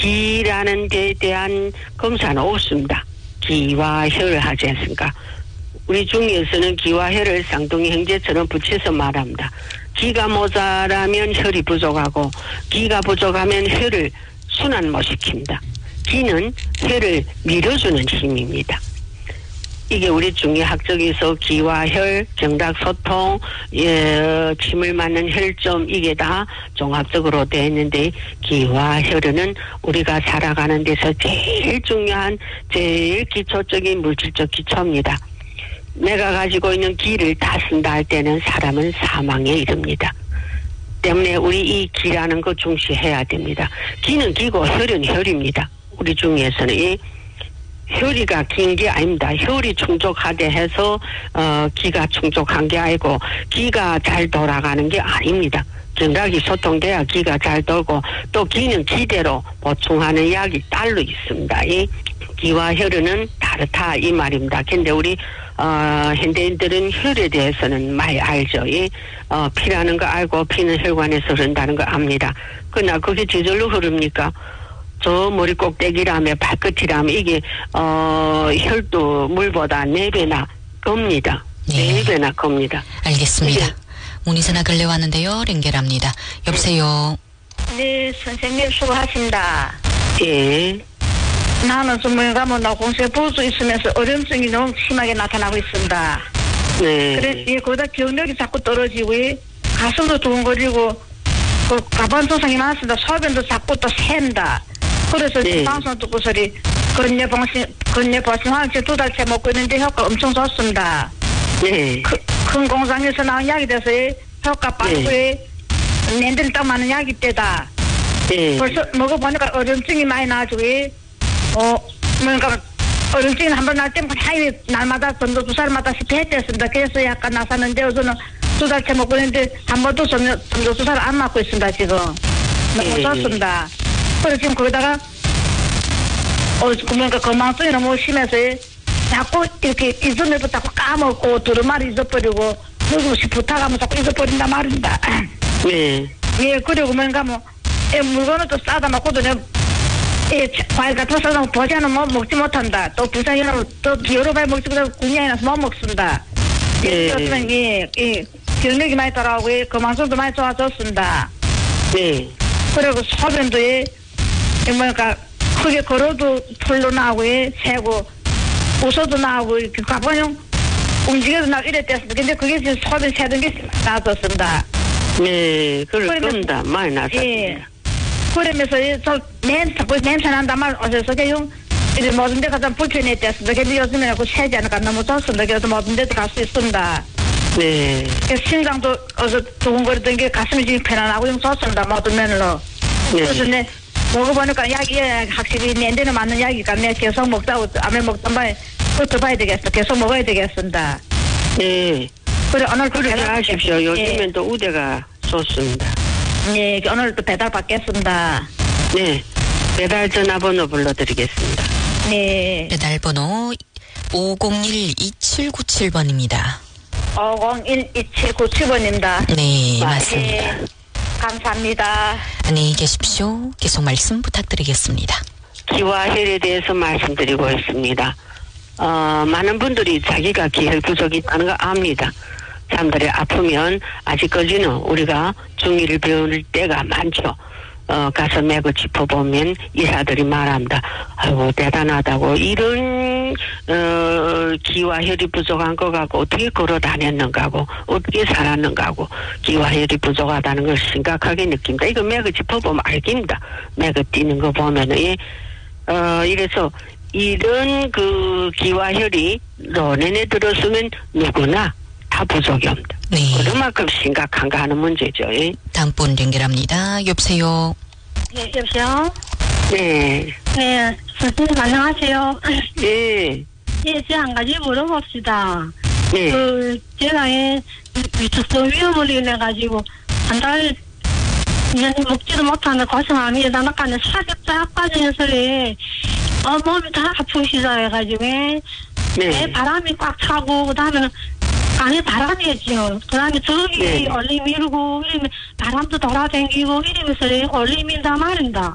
기라는 데에 대한 검사는 없습니다. 기와 혈을 하지 않습니까? 우리 중에서는 기와 혈을 쌍둥이 형제처럼 붙여서 말합니다. 기가 모자라면 혈이 부족하고 기가 부족하면 혈을 순환 못 시킵니다. 기는 혈을 밀어주는 힘입니다. 이게 우리 중의학적에서 기와 혈, 경락 소통, 침을 맞는 혈점 이게 다 종합적으로 되어 있는데 기와 혈은 우리가 살아가는 데서 제일 중요한 제일 기초적인 물질적 기초입니다. 내가 가지고 있는 기를 다 쓴다 할 때는 사람은 사망에 이릅니다. 때문에 우리 이 기라는 거 중시해야 됩니다. 기는 기고 혈은 혈입니다. 우리 중에서는 이 혈이가 긴 게 아닙니다. 혈이 충족하게 해서 기가 충족한 게 아니고 기가 잘 돌아가는 게 아닙니다. 경락이 소통돼야 기가 잘 돌고 또 기는 기대로 보충하는 약이 따로 있습니다. 이 기와 혈은 다르다 이 말입니다. 근데 우리 현대인들은 혈에 대해서는 많이 알죠. 이 피라는 거 알고 피는 혈관에서 흐른다는 거 압니다. 그러나 그게 저절로 흐릅니까? 저 머리 꼭대기라며 발끝이라며 이게 혈도 물보다 4배나 겁니다. 네. 4배나 겁니다. 알겠습니다. 문의전화 근래 왔는데요. 연결합니다. 여보세요. 네, 선생님 수고하십니다. 예. 나는 정말 가면 나 공세 보수 있으면서 어려움증이 너무 심하게 나타나고 있습니다. 네. 그래, 거기다 기억력이 자꾸 떨어지고, 가슴도 두근거리고, 그 가방 증상이 많습니다. 소변도 자꾸 또 샌다. 그래서 네. 방송 듣고 소리 건뇌보신 화학제 2달째 먹고 있는데 효과 엄청 좋습니다. 네. 큰 공장에서 나온 약이 돼서 효과 빠르고에 낸들 딱 많은 약이 때다. 네. 벌써 먹어보니까 어려움증이 많이 나가지고 뭔가 어려움증이 한번 날 때면 하이 날마다 전도 2살마다 스페했댔습니다. 그래서 약간 나섰는데 저는 2달째 먹고 있는데 한 번도 전도 2살 안 맞고 있습니다. 지금 너무 좋습니다. 그래서 지금 거기다가 뭔가 건망증이 너무 심해서 자꾸 이렇게 잊으면서 자꾸 까먹고 두루마리 잊어버리고 누구시 부탁하면 자꾸 잊어버린단 말입니다. 네. 예, 그리고 뭔가 물건을 또 싸다 놓고도 과일 같은 거 싸다 보지 않으면 먹지 못한다. 또 부산이라면 또 여러 발 먹지 못하고 군량이 나서 못 먹습니다. 네. 예, 경력이 많이 돌아오고 건망증도 많이 좋아졌습니다. 네. 그리고 소변도 뭔가 크게 걸어도 풀로 나오고 새고 웃어도 나오고 이렇게 가보면 움직여도 나오고 이랬댔습니다. 근데 그게 지금 소변 새던 게 나아졌습니다. 네. 그럴 겁니다. 많이 나섰습니다. 예. 그러면서 자꾸 냄새 난단 말 어디서 이제 모든 데 가서 불편했댔습니다. 근데 요즘에는 그 새지 않으니까 너무 좋습니다. 그래서 모든 데도 갈 수 있습니다. 네. 심장도 두근거리던 게 가슴이 지금 편안하고 좀 좋습니다. 모든 면으로. 네. 그래서 먹어보니까 약이 확실히 내 데는 맞는 약이니까 내가 계속 먹자고 암에 먹던 바에 그것도 봐야 되겠어. 계속 먹어야 되겠습니다. 네. 그래 오늘 그렇게 하십시오. 요즘엔 또 우대가 좋습니다. 네, 오늘 또 배달 받겠습니다. 네. 배달 전화번호 불러드리겠습니다. 네. 배달번호 501-2797번입니다. 501-2797번입니다. 네, 맞습니다. 네. 감사합니다. 안녕히 계십시오. 계속 말씀 부탁드리겠습니다. 기와 혈에 대해서 말씀드리고 있습니다. 많은 분들이 자기가 기혈 부족이 있다는 거 압니다. 사람들이 아프면 아직까지는 우리가 중의를 배울 때가 많죠. 가서 맥을 짚어보면 의사들이 말합니다. 아이고 대단하다고 이런 기와 혈이 부족한 거 갖고 어떻게 걸어 다녔는가 하고 어떻게 살았는가 하고 기와 혈이 부족하다는 걸 심각하게 느낍니다. 이거 맥을 짚어보면 알깁니다. 맥을 뛰는 거 보면은 이래서 이런 그 기와 혈이 노년에 들었으면 누구나 다 부족이 없다. 네. 그만큼 심각한가 하는 문제죠. 예? 다음 분 연결합니다. 여보세요. 네, 여보세요? 네. 네, 선생님 안녕하세요. 예. 예, 제가 한 가지 물어봅시다. 네. 제가 위축성 위험을 인해가지고 한 달 먹지도 못하는 고생하며 나나까지 사격자 과정에서 몸이 다 아프시다 해가지고 네. 바람이 꽉 차고 그다음에는 안에 바람이었지요. 그다음에 저기 얼림 이루고 이러면 바람도 돌아다니고 이러면서 얼림이다 말입니다.